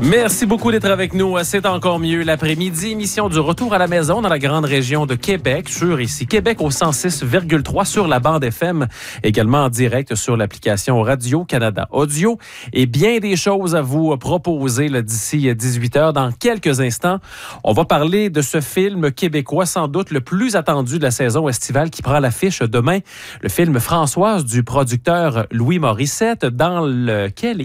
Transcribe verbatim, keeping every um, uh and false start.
Merci beaucoup d'être avec nous. C'est encore mieux l'après-midi. Émission du retour à la maison dans la grande région de Québec, sur ici Québec au cent six virgule trois sur la bande F M, également en direct sur l'application Radio-Canada Audio et bien des choses à vous proposer là, d'ici dix-huit heures. Dans quelques instants, on va parler de ce film québécois, sans doute le plus attendu de la saison estivale qui prend l'affiche demain, le film Françoise du producteur Louis Morissette, dans lequel